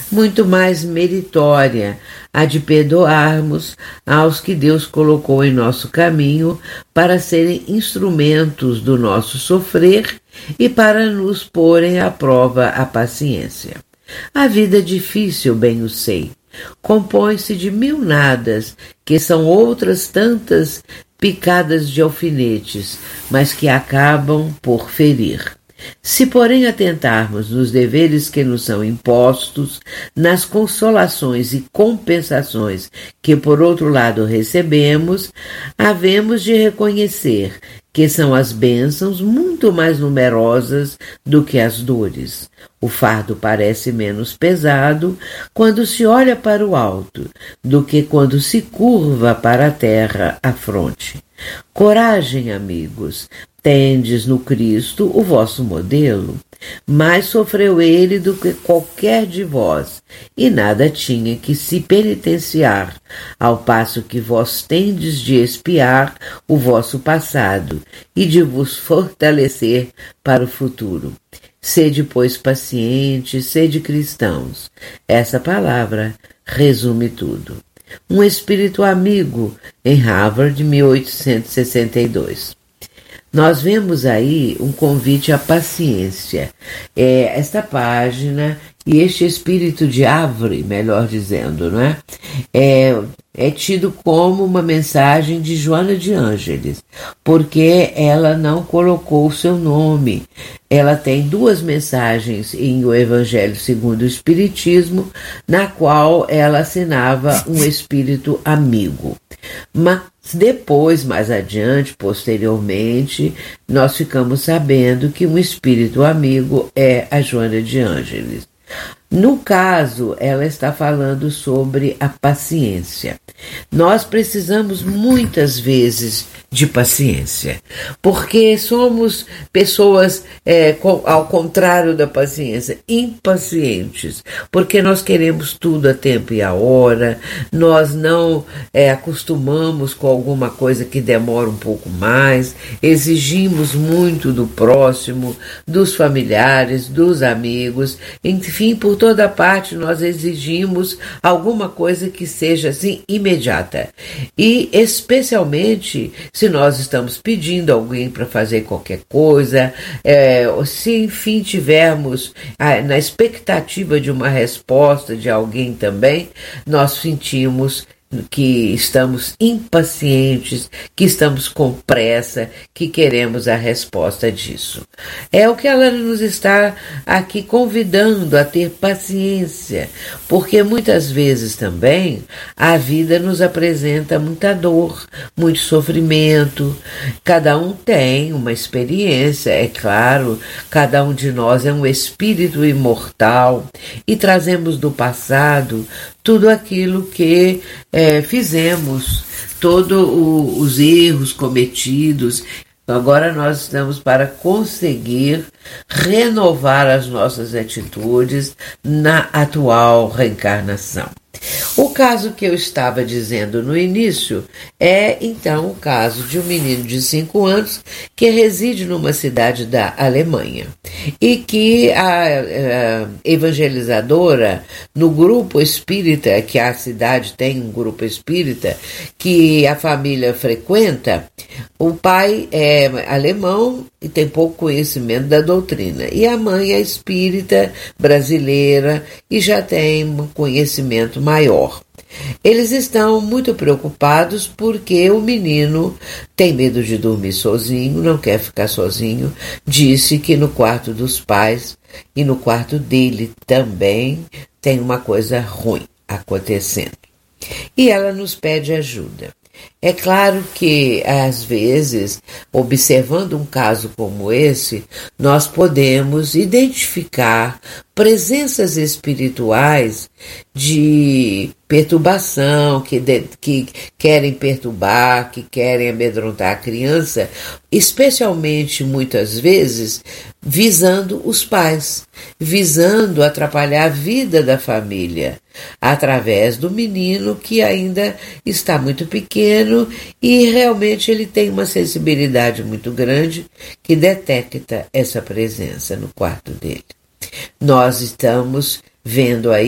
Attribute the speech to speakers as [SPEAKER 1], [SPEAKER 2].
[SPEAKER 1] muito mais meritória, a de perdoarmos aos que Deus colocou em nosso caminho para serem instrumentos do nosso sofrer e para nos porem à prova a paciência. A vida é difícil, bem o sei. Compõe-se de mil nadas, que são outras tantas picadas de alfinetes, mas que acabam por ferir. Se, porém, atentarmos nos deveres que nos são impostos, nas consolações e compensações que, por outro lado, recebemos, havemos de reconhecer que são as bênçãos muito mais numerosas do que as dores. O fardo parece menos pesado quando se olha para o alto do que quando se curva para a terra a fronte. Coragem, amigos, tendes no Cristo o vosso modelo. Mais sofreu ele do que qualquer de vós, e nada tinha que se penitenciar, ao passo que vós tendes de expiar o vosso passado e de vos fortalecer para o futuro. Sede, pois, pacientes, sede cristãos. Essa palavra resume tudo. Um espírito amigo, em Harvard, 1862. Nós vemos aí um convite à paciência. Esta página e este espírito de árvore, melhor dizendo, não é? É tido como uma mensagem de Joana de Ângeles, porque ela não colocou o seu nome. Ela tem duas mensagens em O Evangelho segundo o Espiritismo, na qual ela assinava um espírito amigo. Mas depois, mais adiante, posteriormente, nós ficamos sabendo que um espírito amigo é a Joana de Ângeles. No caso, ela está falando sobre a paciência. Nós precisamos muitas vezes de paciência, porque somos pessoas, ao contrário da paciência, impacientes, porque nós queremos tudo a tempo e a hora, nós não acostumamos com alguma coisa que demora um pouco mais, exigimos muito do próximo, dos familiares, dos amigos, enfim, por toda parte nós exigimos alguma coisa que seja assim imediata. E especialmente se nós estamos pedindo alguém para fazer qualquer coisa, se enfim tivermos na expectativa de uma resposta de alguém também, nós sentimos que estamos impacientes, que estamos com pressa, que queremos a resposta disso. É o que ela nos está aqui convidando a ter paciência, porque muitas vezes também a vida nos apresenta muita dor, muito sofrimento, cada um tem uma experiência, é claro, cada um de nós é um espírito imortal e trazemos do passado tudo aquilo que fizemos, todos os erros cometidos. Agora nós estamos para conseguir renovar as nossas atitudes na atual reencarnação. O caso que eu estava dizendo no início é, então, o caso de um menino de 5 anos que reside numa cidade da Alemanha e que a evangelizadora no grupo espírita, que a cidade tem um grupo espírita que a família frequenta, o pai é alemão e tem pouco conhecimento da doutrina, e a mãe é espírita brasileira e já tem um conhecimento maior. Eles estão muito preocupados porque o menino tem medo de dormir sozinho, não quer ficar sozinho, disse que no quarto dos pais e no quarto dele também tem uma coisa ruim acontecendo. E ela nos pede ajuda. É claro que, às vezes, observando um caso como esse, nós podemos identificar presenças espirituais de perturbação, que querem perturbar, que querem amedrontar a criança, especialmente, muitas vezes, visando os pais, visando atrapalhar a vida da família, através do menino que ainda está muito pequeno e realmente ele tem uma sensibilidade muito grande que detecta essa presença no quarto dele. Nós estamos vendo aí